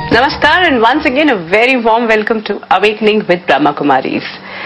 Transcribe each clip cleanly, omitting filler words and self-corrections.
Namaskar and once again a very warm welcome to Awakening with Brahma Kumaris.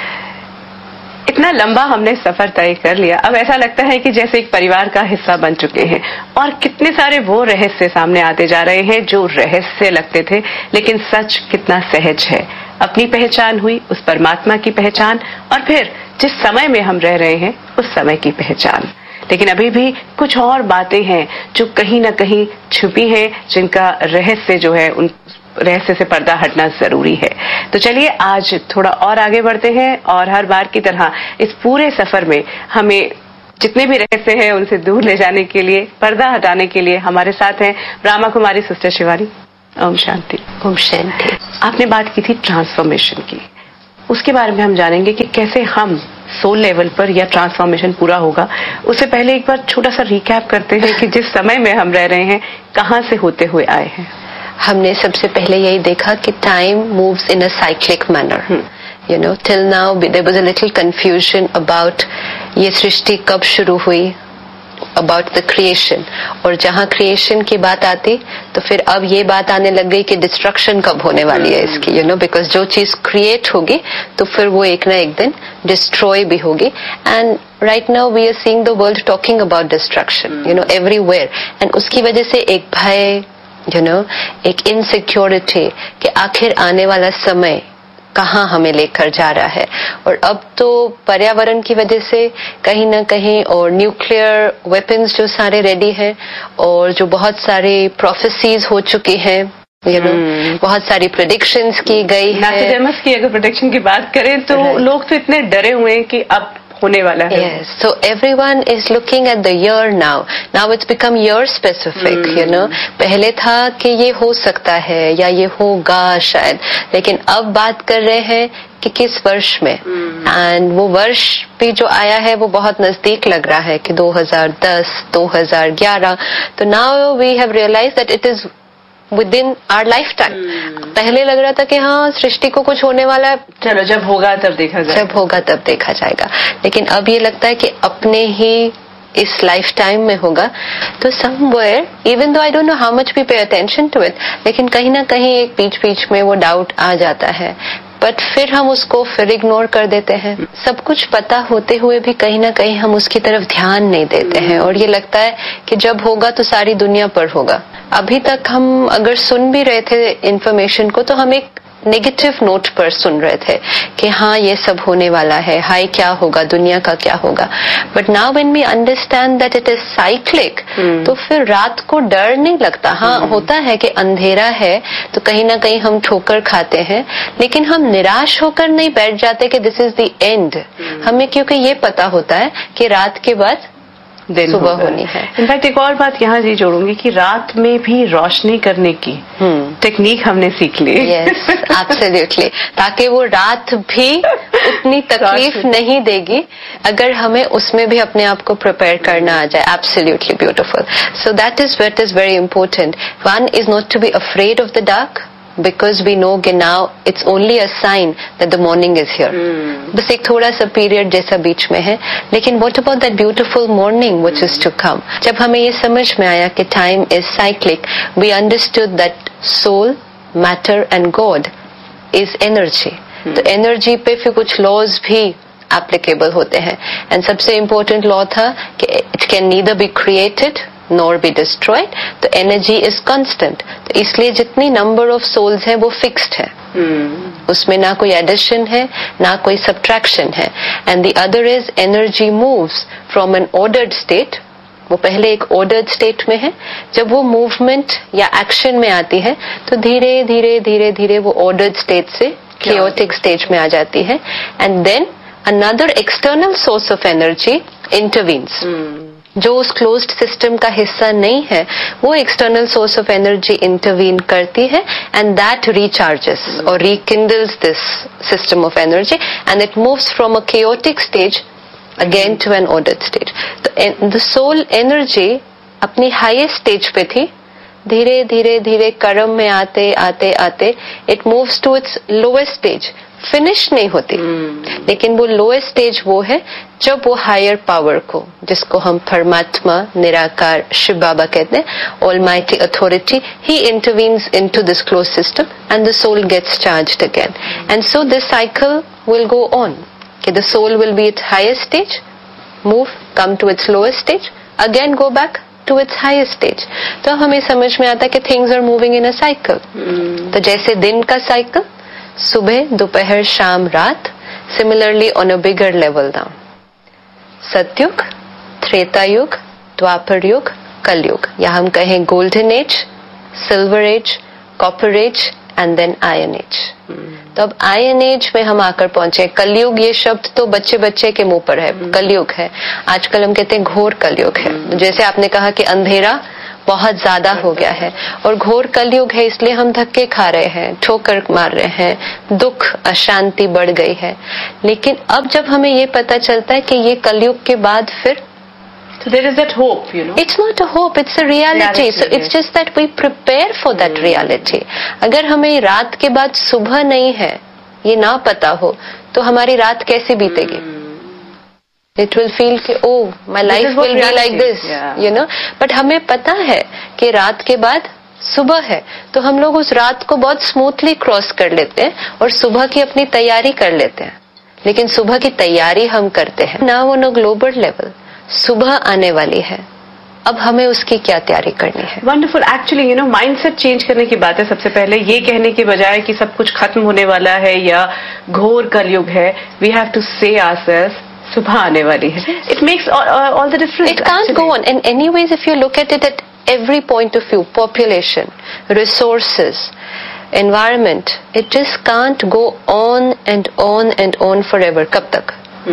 इतना लंबा हमने सफर तय कर लिया, अब ऐसा लगता है कि जैसे एक परिवार का हिस्सा बन चुके हैं और कितने सारे वो रहस्य सामने आते जा रहे हैं जो रहस्य लगते थे, लेकिन सच कितना सहज है। अपनी पहचान हुई, उस परमात्मा की पहचान, और फिर जिस समय में हम रह रहे हैं उस समय की पहचान। लेकिन अभी भी कुछ और बातें हैं जो कहीं ना कहीं छुपी हैं, जिनका रहस्य जो है, उन रहस्य से पर्दा हटना जरूरी है। तो चलिए आज थोड़ा और आगे बढ़ते हैं और हर बार की तरह इस पूरे सफर में हमें जितने भी रहस्य हैं उनसे दूर ले जाने के लिए, पर्दा हटाने के लिए हमारे साथ हैं ब्रह्मा कुमारी सिस्टर शिवानी। ओम शांति। ओम शांति। आपने बात की थी ट्रांसफॉर्मेशन की, उसके बारे में हम जानेंगे कि कैसे हम सोल लेवल पर या ट्रांसफॉर्मेशन पूरा होगा। उससे पहले एक बार छोटा सा रिकैप करते हैं कि जिस समय में हम रह रहे हैं कहां से होते हुए आए हैं। हमने सबसे पहले यही देखा कि time moves in a cyclic manner. You know, till now there was a little confusion about ये सृष्टि कब शुरू हुई, अबाउट द क्रिएशन, और जहां क्रिएशन की बात आती तो फिर अब ये बात आने लग गई कि डिस्ट्रक्शन कब होने वाली है इसकी। यू नो, बिकॉज जो चीज क्रिएट होगी तो फिर वो एक ना एक दिन डिस्ट्रॉय भी होगी। And right now we are seeing the world talking about destruction, you know, everywhere, and उसकी वजह से एक भय, you know, एक इनसिक्योरिटी कि आखिर आने वाला समय कहाँ हमें लेकर जा रहा है। और अब तो पर्यावरण की वजह से कहीं ना कहीं, और न्यूक्लियर वेपन्स जो सारे रेडी हैं, और जो बहुत सारी प्रोफेसीज हो चुकी हैं, you know, बहुत सारी प्रेडिक्शंस की गई है। नास्ट्राडामस की अगर प्रेडिक्शन की बात करें तो लोग तो इतने डरे हुए हैं कि अब होने वाला है। Yes, so everyone is looking at the year now. Now it's become year specific, you know. पहले था कि ये हो सकता है या ये होगा शायद, लेकिन अब बात कर रहे हैं कि किस वर्ष में। एंड वो वर्ष भी जो आया है वो बहुत नजदीक लग रहा है कि 2010, 2011। तो now we have realized that it is within our lifetime. पहले लग रहा था कि हाँ सृष्टि को कुछ होने वाला है, चलो जब होगा तब देखा जाएगा, जब होगा तब देखा जाएगा। लेकिन अब ये लगता है कि अपने ही इस लाइफ टाइम में होगा। तो somewhere, even though I don't know how much we pay attention to it, लेकिन कहीं ना कहीं एक बीच बीच में वो डाउट आ जाता है, बट फिर हम उसको फिर इग्नोर कर देते हैं। सब कुछ पता होते हुए भी कहीं ना कहीं हम उसकी तरफ ध्यान नहीं देते हैं, और ये लगता है कि जब होगा तो सारी दुनिया पर होगा। अभी तक हम अगर सुन भी रहे थे इन्फॉर्मेशन को तो हम एक नेगेटिव नोट पर सुन रहे थे कि हाँ ये सब होने वाला है, हाय क्या होगा, दुनिया का क्या होगा। But now when we understand that it is cyclic, तो फिर रात को डर नहीं लगता। हाँ होता है कि अंधेरा है तो कहीं ना कहीं हम ठोकर खाते हैं, लेकिन हम निराश होकर नहीं बैठ जाते कि दिस इज द एंड। हमें क्योंकि ये पता होता है कि रात के बाद सुबह होनी है। इनफैक्ट एक और बात यहाँ जी जोड़ूंगी कि रात में भी रोशनी करने की टेक्निक हमने सीख ली। यस, एब्सोल्युटली, ताकि वो रात भी उतनी तकलीफ नहीं देगी अगर हमें उसमें भी अपने आप को प्रिपेयर करना आ जाए। Absolutely beautiful. So that is what is very important. One is not to be afraid of the dark, because we know कि now it's only a sign that the morning is here. बस एक थोड़ा सा period जैसा बीच में है, लेकिन what about that beautiful morning which is to come? जब हमें ये समझ में आया कि time is cyclic, we understood that soul, matter and God is energy. तो energy पे फिर कुछ laws भी applicable होते हैं, and सबसे important law था कि it can neither be created nor be destroyed. तो energy is constant. तो इसलिए जितनी number of souls है वो fixed है, उसमें ना कोई addition है ना कोई subtraction है। And the other is energy moves from an ordered state, वो पहले एक ordered state में है, जब वो movement या action में आती है तो धीरे धीरे धीरे धीरे वो ordered state से chaotic stage में आ जाती है। And then another external source of energy intervenes. जो उस क्लोज्ड सिस्टम का हिस्सा नहीं है वो external source of energy intervene करती है, एंड दैट रिचार्जेस और रिकिंडल्स this system of energy, and it moves from a chaotic stage again to N ordered stage. तो द सोल एनर्जी अपनी हाईएस्ट स्टेज पे थी, धीरे धीरे धीरे कर्म में आते आते आते it moves to it's lowest stage, finish नहीं होती, लेकिन वो लोएस्ट स्टेज वो है जब वो हायर पावर को, जिसको हम परमात्मा, निराकार, शिव बाबा कहते हैं, almighty authority, he intervenes into this close system and the soul gets charged again. And so this cycle will go on. The soul will be its highest stage, move, come to its lowest stage, again go back to its highest stage. तो हमें समझ में आता है कि things are moving in a cycle. तो जैसे दिन का साइकिल, सुबह, दोपहर, शाम, रात, similarly on a bigger level now. सतयुग, त्रेता युग, द्वापर युग, कलयुग, या हम कहें golden age, silver as, copper age and then iron age. तो अब आयरन एज में हम आकर पहुंचे. कलयुग ये शब्द तो बच्चे बच्चे के मुंह पर है, कलयुग है. आजकल हम कहते हैं घोर कलयुग है. जैसे आपने कहा कि अंधेरा बहुत ज्यादा हो गया है और घोर कलयुग है, इसलिए हम धक्के खा रहे हैं, ठोकर मार रहे हैं, दुख, अशांति बढ़ गई है. लेकिन अब जब हमें ये पता चलता है कि ये कलयुग के बाद फिर, so there is that hope, you know. It's not a hope, it's a reality. So it's just that we prepare for that reality. अगर हमें रात के बाद सुबह नहीं है, ये ना पता हो, तो हमारी रात कैसे बीतेगी? It will feel कि oh, my life will be like this, you know. But हमें पता है कि रात के बाद सुबह है, तो हम लोग उस रात को बहुत स्मूथली क्रॉस कर लेते हैं और सुबह की अपनी तैयारी कर लेते हैं. लेकिन सुबह की तैयारी हम करते हैं ना ऑन अ ग्लोबल लेवल. सुबह आने वाली है, अब हमें उसकी क्या तैयारी करनी है. Wonderful. Actually you know, mindset change करने की बात है. सबसे पहले ये कहने के बजाय कि सब कुछ खत्म होने वाला है या घोर कलयुग है, वी हैव टू से आवरसेल्व्स सुबह आने वाली है. It makes all the difference. It can't go on. And anyways if you look at it at every point of view, population, resources, environment, it just can't go on and on and on for ever. कब तक?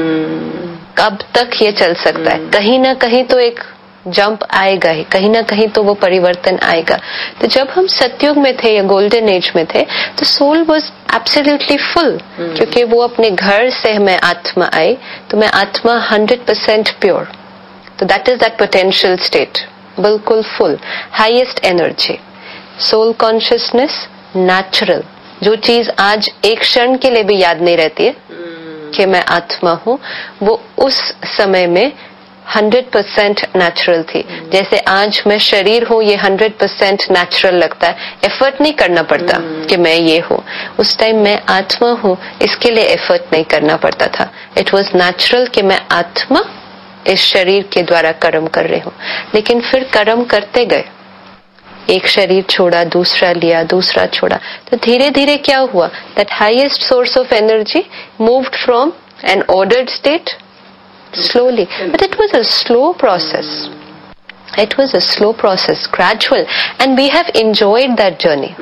कब तक ये चल सकता है? कहीं ना कहीं तो एक जंप आएगा ही, कहीं ना कहीं तो वो परिवर्तन आएगा. तो जब हम सतयुग में थे या गोल्डन एज में थे, तो सोल वाज एब्सोल्युटली फुल, क्योंकि वो अपने घर से मैं आत्मा आई, तो मैं आत्मा 100% प्योर. तो that is that potential state, बिल्कुल full, highest energy, soul consciousness, natural. जो चीज आज एक क्षण के लिए भी याद नहीं रहती है कि मैं आत्मा हूँ, वो उस समय में 100% नेचुरल थी. जैसे आज मैं शरीर हूँ, ये 100% नेचुरल लगता है, एफर्ट नहीं करना पड़ता कि मैं ये हूँ. उस टाइम मैं आत्मा हूँ, इसके लिए एफर्ट नहीं करना पड़ता था. इट वॉज नेचुरल कि मैं आत्मा इस शरीर के द्वारा कर्म कर रही हूँ. लेकिन फिर कर्म करते गए, एक शरीर छोड़ा, दूसरा लिया, दूसरा छोड़ा, तो धीरे धीरे क्या हुआ? That highest source of energy moved from N ordered state slowly. But it was a slow process. It was a slow process, gradual, and we have enjoyed that journey.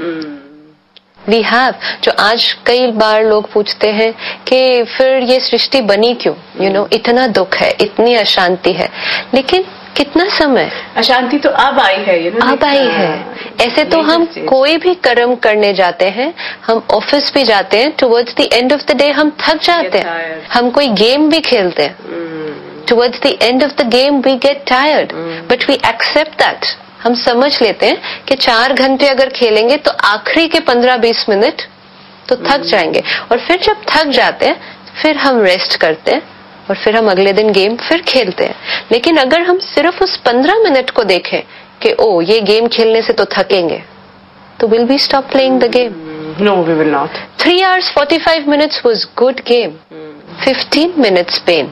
We have. जो आज कई बार लोग पूछते हैं कि फिर ये सृष्टि बनी क्यों? You know, इतना दुख है, इतनी अशांति है, लेकिन कितना समय? अशांति तो अब आई है, you know, अब आई है. ऐसे तो हम कोई भी कर्म करने जाते हैं, हम ऑफिस भी जाते हैं, towards the end of the day हम थक जाते हैं. हम कोई गेम भी खेलते हैं, towards the end of the game we get tired, but we accept that. हम समझ लेते हैं कि 4 घंटे अगर खेलेंगे तो आखिरी के 15-20 मिनट तो थक जाएंगे, और फिर जब थक जाते हैं फिर हम रेस्ट करते हैं और फिर हम अगले दिन गेम फिर खेलते हैं. लेकिन अगर हम सिर्फ उस 15 मिनट को देखें कि ओ ये गेम खेलने से तो थकेंगे, तो will we stop playing the game? No, we will not. 3 hours 45 minutes was good game. 15 minutes pain.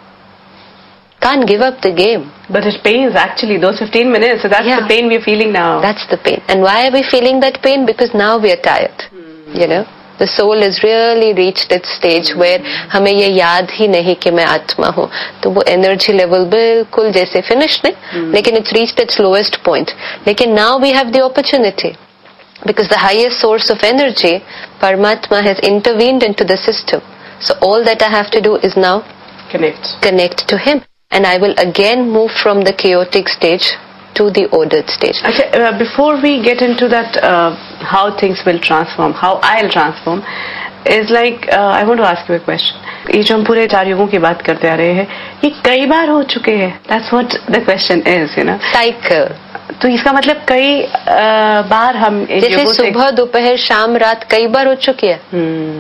Can't give up the game. But it pains actually, those 15 minutes. So that's the pain we're feeling now. That's the pain. And why are we feeling that pain? Because now we are tired. You know, the soul has really reached its stage where हमें ये याद ही नहीं कि मैं आत्मा हूँ. तो वो एनर्जी लेवल बिल्कुल जैसे फिनिश नहीं, लेकिन it's reached its lowest point. लेकिन now we have the opportunity, because the highest source of energy, Paramatma, has intervened into the system. So all that I have to do is now connect to him. And I will again move from the chaotic stage to the ordered stage. Okay, before we get into that, how things will transform, how I'll transform, is like, I want to ask you a question. ये जो हम पूरे 4 युगों की बात करते आ रहे हैं, ये कई बार हो चुके हैं. That's what the question is, you know. Cycle. तो इसका मतलब कई बार हम जैसे सुबह, दोपहर, शाम, रात कई बार हो चुकी है.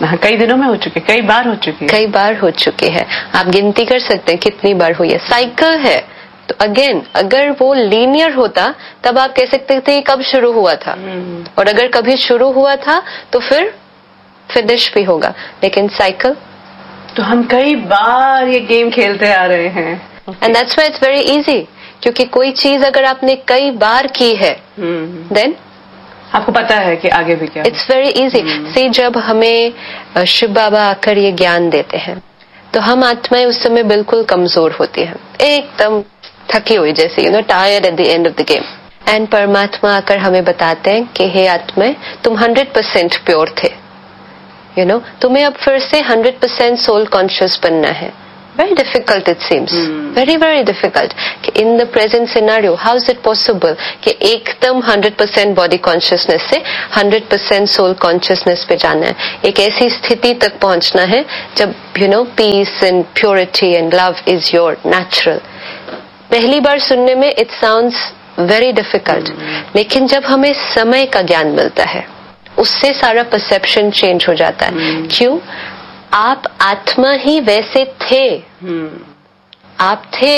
हाँ, कई दिनों में हो चुके, कई बार हो चुके, कई बार हो चुके हैं। आप गिनती कर सकते हैं कितनी बार हुई है। साइकिल है तो अगेन अगर वो लीनियर होता तब आप कह सकते थे कब शुरू हुआ था, और अगर कभी शुरू हुआ था तो फिर फिनिश भी होगा। लेकिन साइकिल तो हम कई बार ये गेम खेलते आ रहे हैं। And that's why it's very easy, क्योंकि कोई चीज अगर आपने कई बार की है देन आपको पता है कि आगे भी क्या। It's very easy. से जब हमें शिव बाबा आकर ये ज्ञान देते हैं तो हम आत्माएं उस समय बिल्कुल कमजोर होती हैं, एकदम थकी हुई जैसे tired at the end of the game. And परमात्मा आकर हमें बताते हैं कि हे आत्माएं, तुम 100% प्योर थे, तुम्हें अब फिर से 100% सोल कॉन्शियस बनना है। Very difficult it seems, very very difficult. कि in the present scenario, how is it possible कि एकदम 100% body consciousness से 100% soul consciousness पे जाना है। एक ऐसी स्थिति तक पहुंचना है जब peace and purity and love is your natural. पहली बार सुनने में it sounds very difficult, लेकिन जब हमें समय का ज्ञान मिलता है उससे सारा perception change हो जाता है। क्यों? आप आत्मा ही वैसे थे, आप थे